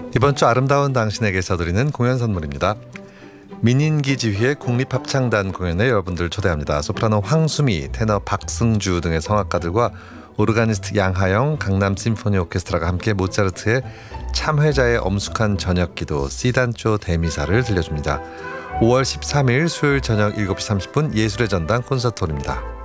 이번 주 아름다운 당신에게서 드리는 공연 선물입니다. 민인기 지휘의 국립합창단 공연에 여러분들 초대합니다. 소프라노 황수미, 테너 박승주 등의 성악가들과 오르가니스트 양하영, 강남 심포니 오케스트라가 함께 모차르트의 참회자의 엄숙한 저녁기도 C단조 대미사를 들려줍니다. 5월 13일 수요일 저녁 7시 30분 예술의 전당 콘서트홀입니다.